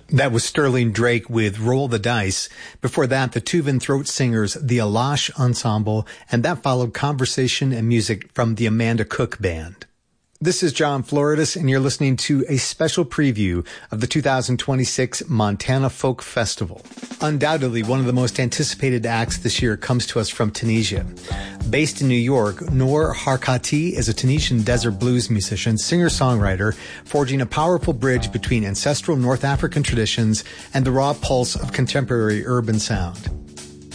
That was Sterling Drake with Roll the Dice. Before that, the Tuvan Throat Singers, the Alash Ensemble, and that followed Conversation and music from the Amanda Cook Band. This is John Floridis, and you're listening to a special preview of the 2026 Montana Folk Festival. Undoubtedly, one of the most anticipated acts this year comes to us from Tunisia. Based in New York, Noor Harkati is a Tunisian desert blues musician, singer-songwriter, forging a powerful bridge between ancestral North African traditions and the raw pulse of contemporary urban sound.